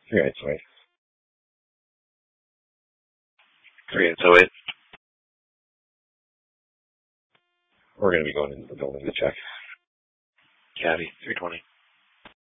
3 nights away. 308. We're going to be going into the building to check. Caddy, 320.